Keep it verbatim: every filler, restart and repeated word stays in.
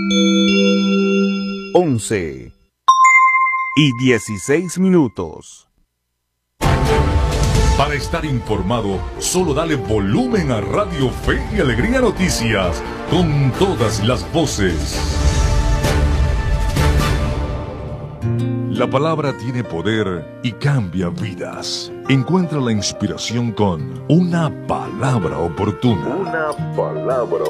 once y dieciséis minutos. Para estar informado, solo dale volumen a Radio Fe y Alegría Noticias, con todas las voces. La palabra tiene poder y cambia vidas. Encuentra la inspiración con una palabra oportuna. Una palabra